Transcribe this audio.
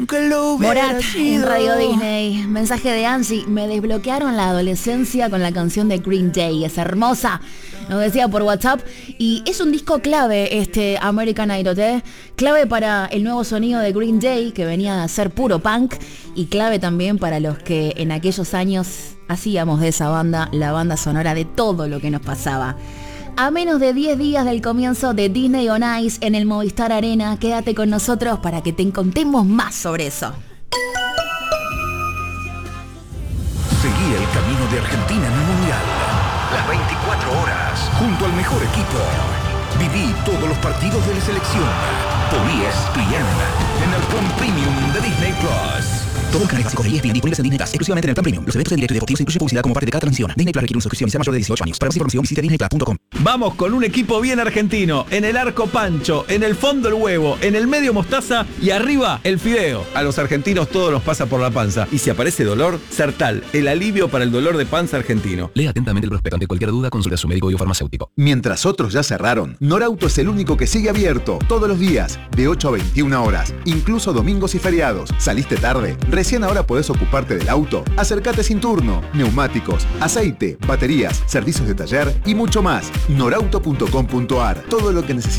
aunque lo hubiera Morat sido. en Radio Disney. Mensaje de Ansi. Me desbloquearon la adolescencia con la canción de Green Day. Es hermosa. Nos decía por WhatsApp. Y es un disco clave este American Idol, ¿eh? Clave para el nuevo sonido de Green Day, que venía a ser puro punk. Y clave también para los que en aquellos años hacíamos de esa banda la banda sonora de todo lo que nos pasaba. A menos de 10 días del comienzo de Disney on Ice en el Movistar Arena, quédate con nosotros para que te contemos más sobre eso. Seguí el camino de Argentina en el Mundial. Las 24 horas, junto al mejor equipo. Viví todos los partidos de la selección. Por ESPN, en el plan premium de Disney Plus. Todos los canales básicos de ESPN disponibles en Disney Plus, exclusivamente en el plan premium. Los eventos en directo y deportivos incluyen publicidad como parte de cada transmisión. Disney Plus requiere una suscripción y ser mayor de 18 años. Para más información visita disneyplus.com. Vamos con un equipo bien argentino. En el arco pancho, en el fondo el huevo, en el medio mostaza y arriba el fideo. A los argentinos todo nos pasa por la panza. Y si aparece dolor, Sertal, el alivio para el dolor de panza argentino. Lea atentamente el prospecto. Ante cualquier duda, consulte a su médico biofarmacéutico. Mientras otros ya cerraron, Norauto es el único que sigue abierto todos los días, de 8 a 21 horas, incluso domingos y feriados. ¿Saliste tarde? Recién ahora podés ocuparte del auto. Acércate sin turno. Neumáticos, aceite, baterías, servicios de taller y mucho más. Norauto.com.ar. Todo lo que necesitas